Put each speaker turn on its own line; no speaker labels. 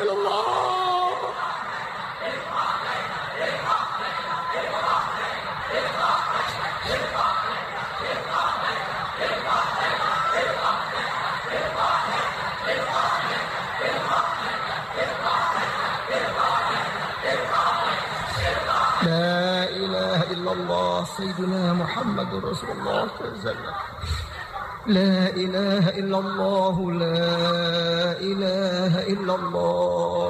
illallah. La ilaha illallah Sayyidina Muhammadur Rasulullah sallallahu. La ilaha illallah, la ilaha illallah.